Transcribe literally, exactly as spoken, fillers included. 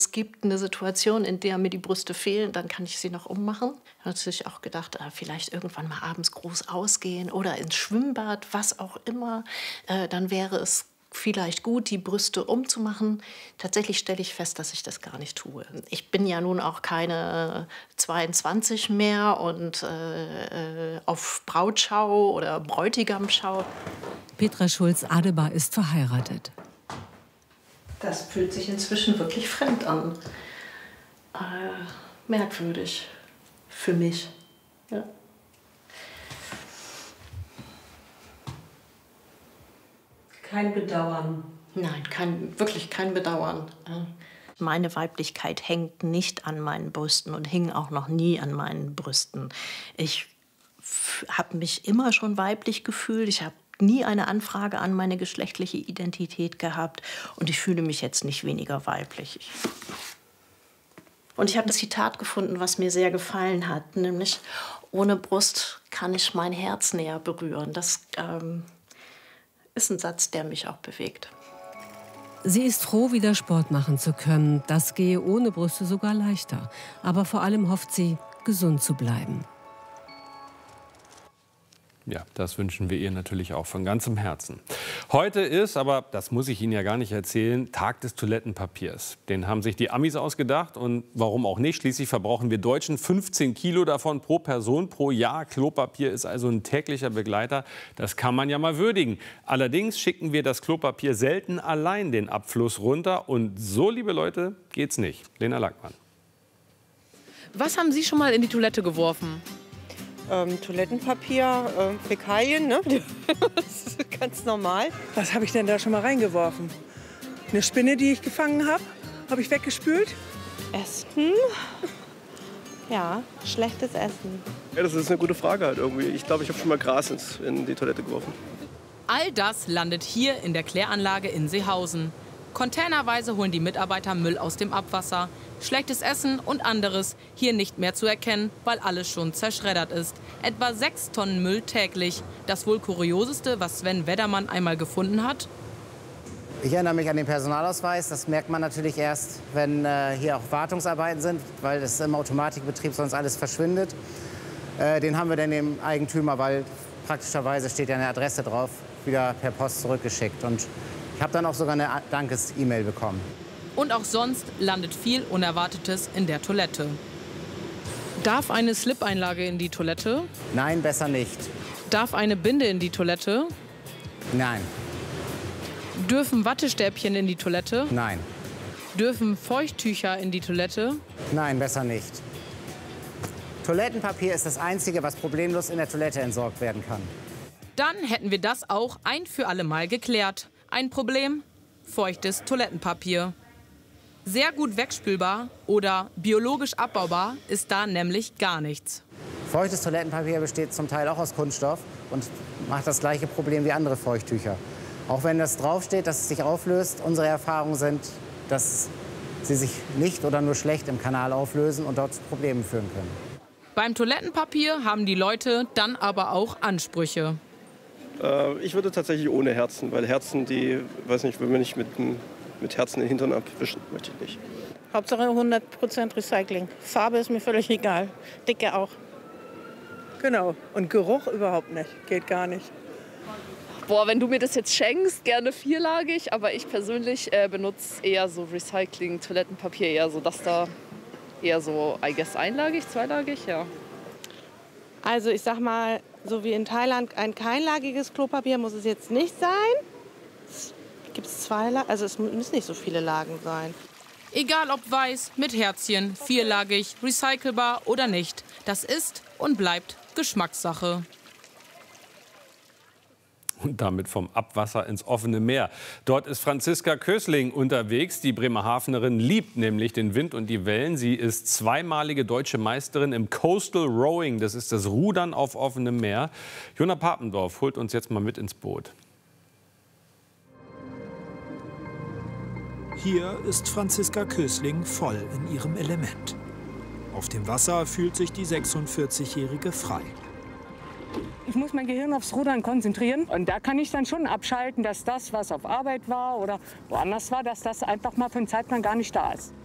Es gibt eine Situation, in der mir die Brüste fehlen, dann kann ich sie noch ummachen. Ich habe natürlich auch gedacht, äh, vielleicht irgendwann mal abends groß ausgehen oder ins Schwimmbad, was auch immer. Äh, dann wäre es vielleicht gut, die Brüste umzumachen. Tatsächlich stelle ich fest, dass ich das gar nicht tue. Ich bin ja nun auch keine zweiundzwanzig mehr und äh, auf Brautschau oder Bräutigamschau. Petra Schulz-Adebar ist verheiratet. Das fühlt sich inzwischen wirklich fremd an. Äh, merkwürdig für mich. Ja. Kein Bedauern. Nein, kein, wirklich kein Bedauern. Meine Weiblichkeit hängt nicht an meinen Brüsten und hing auch noch nie an meinen Brüsten. Ich habe mich immer schon weiblich gefühlt. Ich habe nie eine Anfrage an meine geschlechtliche Identität gehabt. Und ich fühle mich jetzt nicht weniger weiblich. Und ich habe ein Zitat gefunden, was mir sehr gefallen hat. Nämlich, ohne Brust kann ich mein Herz näher berühren. Das ähm, ist ein Satz, der mich auch bewegt. Sie ist froh, wieder Sport machen zu können. Das gehe ohne Brüste sogar leichter. Aber vor allem hofft sie, gesund zu bleiben. Ja, das wünschen wir ihr natürlich auch von ganzem Herzen. Heute ist, aber das muss ich Ihnen ja gar nicht erzählen, Tag des Toilettenpapiers. Den haben sich die Amis ausgedacht und warum auch nicht. Schließlich verbrauchen wir Deutschen fünfzehn Kilo davon pro Person pro Jahr. Klopapier ist also ein täglicher Begleiter. Das kann man ja mal würdigen. Allerdings schicken wir das Klopapier selten allein den Abfluss runter. Und so, liebe Leute, geht's nicht. Lena Lackmann. Was haben Sie schon mal in die Toilette geworfen? Ähm, Toilettenpapier, äh, Fäkalien, ne? Das ist ganz normal. Was habe ich denn da schon mal reingeworfen? Eine Spinne, die ich gefangen habe, habe ich weggespült. Essen? Ja, schlechtes Essen. Ja, das ist eine gute Frage halt irgendwie. Ich glaube, ich habe schon mal Gras ins, in die Toilette geworfen. All das landet hier in der Kläranlage in Seehausen. Containerweise holen die Mitarbeiter Müll aus dem Abwasser. Schlechtes Essen und anderes hier nicht mehr zu erkennen, weil alles schon zerschreddert ist. Etwa sechs Tonnen Müll täglich. Das wohl kurioseste, was Sven Weddermann einmal gefunden hat? Ich erinnere mich an den Personalausweis. Das merkt man natürlich erst, wenn äh, hier auch Wartungsarbeiten sind, weil das im Automatikbetrieb sonst alles verschwindet. Äh, den haben wir dann dem Eigentümer, weil praktischerweise steht ja eine Adresse drauf, wieder per Post zurückgeschickt. Und ich habe dann auch sogar eine Dankes-E-Mail bekommen. Und auch sonst landet viel Unerwartetes in der Toilette. Darf eine Slip-Einlage in die Toilette? Nein, besser nicht. Darf eine Binde in die Toilette? Nein. Dürfen Wattestäbchen in die Toilette? Nein. Dürfen Feuchttücher in die Toilette? Nein, besser nicht. Toilettenpapier ist das Einzige, was problemlos in der Toilette entsorgt werden kann. Dann hätten wir das auch ein für alle Mal geklärt. Ein Problem? Feuchtes Toilettenpapier. Sehr gut wegspülbar oder biologisch abbaubar ist da nämlich gar nichts. Feuchtes Toilettenpapier besteht zum Teil auch aus Kunststoff und macht das gleiche Problem wie andere Feuchttücher. Auch wenn das draufsteht, dass es sich auflöst, unsere Erfahrungen sind, dass sie sich nicht oder nur schlecht im Kanal auflösen und dort zu Problemen führen können. Beim Toilettenpapier haben die Leute dann aber auch Ansprüche. Äh, ich würde tatsächlich ohne Herzen, weil Herzen, die, weiß nicht, wenn wir nicht mit, mit Herzen den Hintern abwischen, möchte ich nicht. Hauptsache hundert Prozent Recycling. Farbe ist mir völlig egal. Dicke auch. Genau. Und Geruch überhaupt nicht. Geht gar nicht. Boah, wenn du mir das jetzt schenkst, gerne vierlagig. Aber ich persönlich äh, benutze eher so Recycling, Toilettenpapier, eher so, dass da eher so, I guess, einlagig, zweilagig, ja. Also ich sag mal, so wie in Thailand ein keinlagiges Klopapier muss es jetzt nicht sein. Gibt es zwei Lagen? Also es müssen nicht so viele Lagen sein. Egal ob weiß, mit Herzchen, vierlagig, recycelbar oder nicht. Das ist und bleibt Geschmackssache. Und damit vom Abwasser ins offene Meer. Dort ist Franziska Kösling unterwegs. Die Bremerhavenerin liebt nämlich den Wind und die Wellen. Sie ist zweimalige deutsche Meisterin im Coastal Rowing. Das ist das Rudern auf offenem Meer. Jona Papendorf holt uns jetzt mal mit ins Boot. Hier ist Franziska Kösling voll in ihrem Element. Auf dem Wasser fühlt sich die sechsundvierzigjährige frei. Ich muss mein Gehirn aufs Rudern konzentrieren. Und da kann ich dann schon abschalten, dass das, was auf Arbeit war oder woanders war, dass das einfach mal für eine Zeit lang gar nicht da ist.